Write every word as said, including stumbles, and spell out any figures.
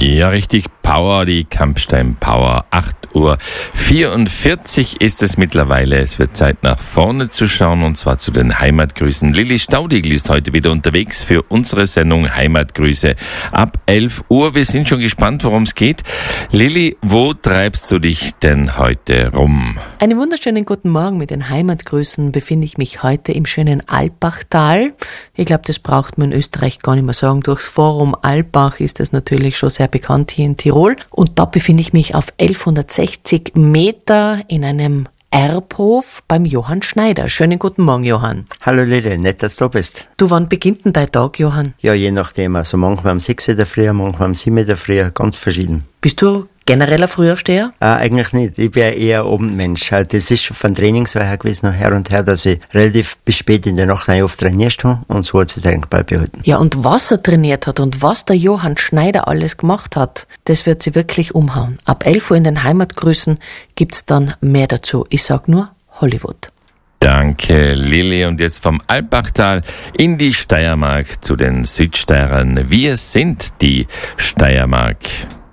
Ja, richtig Power, die Kampstein Power. acht Uhr vierundvierzig ist es mittlerweile. Es wird Zeit, nach vorne zu schauen, und zwar zu den Heimatgrüßen. Lilly Staudigl ist heute wieder unterwegs für unsere Sendung Heimatgrüße ab elf Uhr. Wir sind schon gespannt, worum es geht. Lilly, wo treibst du dich denn heute rum? Einen wunderschönen guten Morgen. Mit den Heimatgrüßen befinde ich mich heute im schönen Alpbachtal. Ich glaube, das braucht man in Österreich gar nicht mehr sagen. Durchs Forum Alpbach ist das natürlich schon sehr bekannt hier in Tirol. Und da befinde ich mich auf elfhundertsechzig Meter in einem Erbhof beim Johann Schneider. Schönen guten Morgen, Johann. Hallo Lilly, nett, dass du bist. Du, wann beginnt denn dein Tag, Johann? Ja, je nachdem. Also manchmal um sechs in der Früh, manchmal um sieben in der Früh, ganz verschieden. Bist du generell ein Frühaufsteher? Äh, eigentlich nicht. Ich bin eher Abendmensch. Das ist schon von Training so her gewesen, noch her und her, dass ich relativ bis spät in der Nacht oft trainiert habe, und so hat es sich eigentlich bald behalten. Ja, und was er trainiert hat und was der Johann Schneider alles gemacht hat, das wird sie wirklich umhauen. Ab elf Uhr in den Heimatgrüßen gibt's dann mehr dazu. Ich sag nur Hollywood. Danke, Lilly. Und jetzt vom Alpbachtal in die Steiermark zu den Südsteirern. Wir sind die Steiermark.